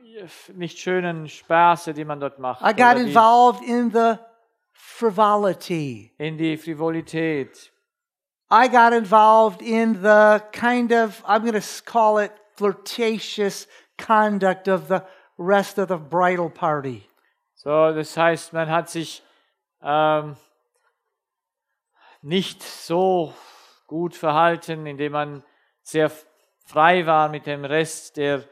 nicht schönen Spaße, die man dort macht. I got oder involved in the frivolity. in die Frivolität. I got involved in the kind of, I'm going to call it flirtatious conduct of the rest of the bridal party. So, das heißt, man hat sich nicht so gut verhalten, indem man sehr frei war mit dem Rest der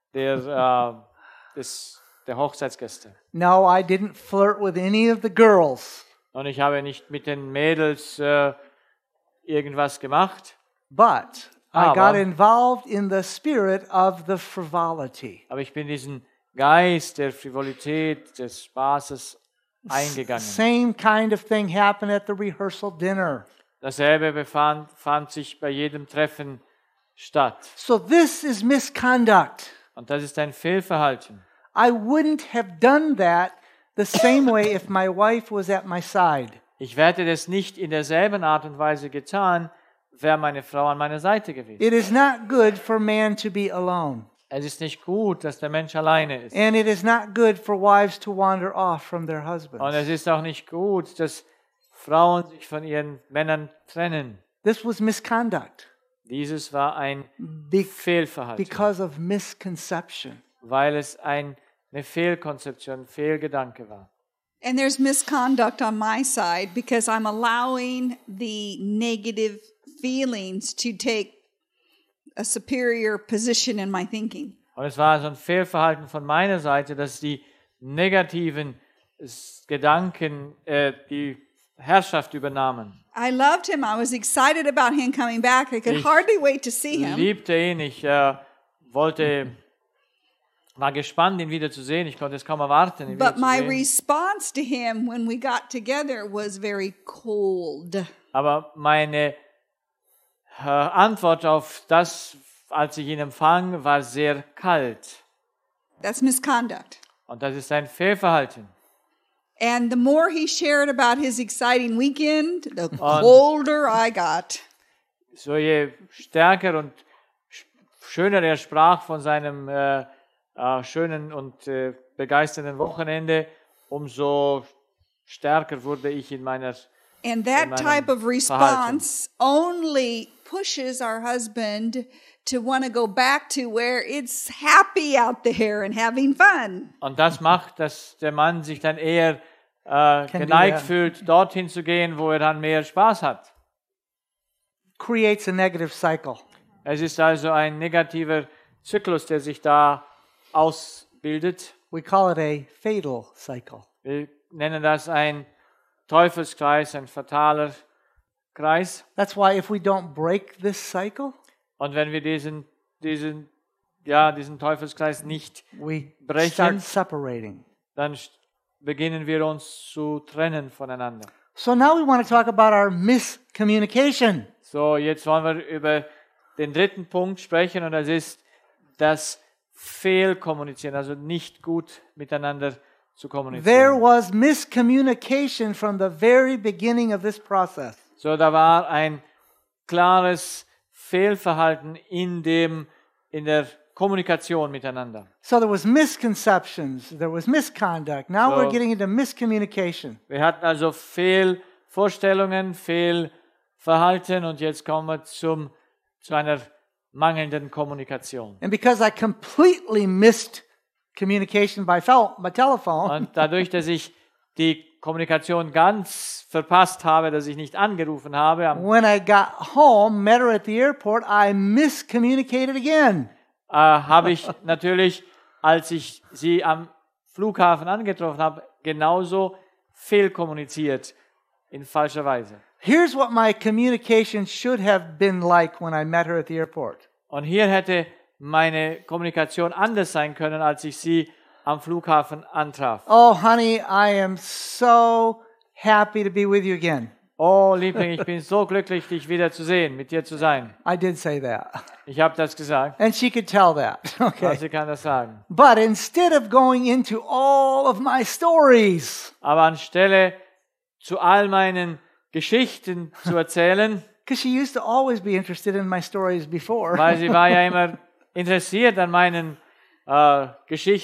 Hochzeitsgäste. No, I didn't flirt with any of the girls, Und ich habe nicht mit den Mädels irgendwas gemacht, but I Aber- got involved in the spirit of the frivolity. aber ich bin diesen Geist der Frivolität, des Spaßes eingegangen. Same kind of thing happened at the rehearsal dinner. Dasselbe fand sich bei jedem Treffen statt. So this is misconduct. Und das ist ein Fehlverhalten. I wouldn't have done that the same way if my wife was at my side. Ich hätte das nicht in derselben Art und Weise getan, wäre meine Frau an meiner Seite gewesen. It is not good for man to be alone. Es ist nicht gut, dass der Mensch alleine ist. And it is not good for wives to wander off from their Und husbands. es ist auch nicht gut, dass Frauen sich von ihren Männern trennen. This was misconduct Dieses war ein be- Fehlverhalten, because of misconception. weil es eine Fehlkonzeption, Fehlgedanke war. And there's misconduct on my side because I'm allowing the negative feelings to take a superior position in my thinking. Und es war so ein Fehlverhalten von meiner Seite, dass die negativen Gedanken die Herrschaft übernahmen. I loved him. I was excited about him coming back. I could Ich hardly wait to see Ich him. liebte ihn, ich war gespannt, ihn wieder zu sehen. Ich konnte es kaum erwarten, ihn wieder But zu my sehen. response to him when we got together was very cold. Aber meine Antwort auf das, als ich ihn empfang, war sehr kalt. That's misconduct. Und das ist ein Fehlverhalten. And the more he shared about his exciting weekend, the colder I got. So je stärker und schöner er sprach von seinem schönen und begeisternden Wochenende, umso stärker wurde ich in meiner And that meinem type of response only pushes our husband to want to go back to where it's happy out there and having fun. Und das macht, dass der Mann sich dann eher do that. geneigt fühlt, dorthin zu gehen, wo er dann mehr Spaß hat. Creates a negative cycle. Es ist also ein negativer Zyklus, der sich da ausbildet. We call it a fatal cycle. Wir nennen das ein Teufelskreis, ein fataler Kreis. That's why if we don't break this cycle, Und wenn wir diesen Teufelskreis nicht we brechen, start separating. dann beginnen wir uns zu trennen voneinander. So now we want to talk about our miscommunication. So, jetzt wollen wir über den dritten Punkt sprechen und das ist das Fehlkommunizieren, also nicht gut miteinander zu There kommunizieren. was miscommunication from the very beginning of this process. So, da war ein klares Fehlverhalten in der Kommunikation miteinander. So there was misconceptions, there was misconduct. Now So- we're getting into miscommunication. Wir hatten also Fehlvorstellungen, Fehlverhalten und jetzt kommen wir zu einer mangelnden Kommunikation. And because I completely missed communication by telephone, Und dadurch, dass ich die Kommunikation ganz verpasst habe, dass ich nicht angerufen habe, when I got home, met her at the airport, I miscommunicated again. habe ich natürlich, als ich sie am Flughafen angetroffen habe, genauso fehlkommuniziert in falscher Weise. Here's what my communication should have been like when I met her at the airport. Und hier hätte meine Kommunikation anders sein können, als ich sie am Flughafen antraf. Oh, honey, I am so happy to be with you again. Oh, Liebling, ich bin so glücklich, dich wieder zu sehen, mit dir zu sein. I did say that. Ich habe das gesagt. And she could tell that. Okay. Sie kann das sagen. But instead of going into all of my stories, Aber anstelle zu all meinen Geschichten zu erzählen, because she used to always be interested in my stories before. weil sie war ja immer interessiert an meinen Geschichten,